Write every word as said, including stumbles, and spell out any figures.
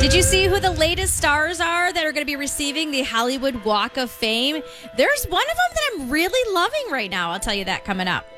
Did you see who the latest stars are that are going to be receiving the Hollywood Walk of Fame? There's one of them that I'm really loving right now. I'll tell you that coming up.